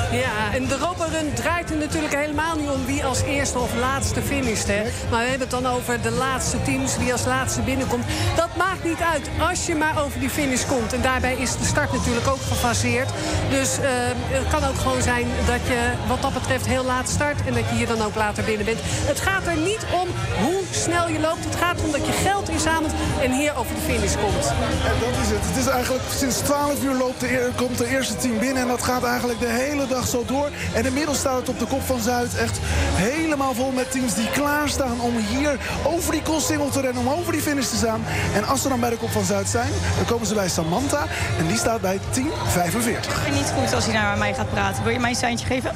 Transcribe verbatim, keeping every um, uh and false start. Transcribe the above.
Ja, en de Europa Run draait er natuurlijk helemaal niet om wie als eerste of laatste finisht. Hè. Maar we hebben het dan over de laatste teams, wie als laatste binnenkomt. Dat maakt niet uit als je maar over die finish komt. En daarbij is de start natuurlijk ook gefaseerd. Dus uh, het kan ook gewoon zijn dat je wat dat betreft heel laat start en dat je hier dan ook later binnen bent. Het gaat er niet om hoe snel je loopt. Het gaat erom dat je geld inzamelt en hier over de finish komt. En dat is het. Het is eigenlijk sinds twaalf uur loopt de, komt de eerste team binnen. En dat gaat eigenlijk de hele dag zo door. En inmiddels staat het op de Kop van Zuid echt helemaal vol met teams die klaarstaan om hier over die Koolsingel te rennen, om over die finish te staan. En als ze dan bij de Kop van Zuid zijn, dan komen ze bij Samantha. En die staat bij tien vijfenveertig. Ik vind het niet goed als hij naar mij gaat praten. Wil je mij een seintje geven?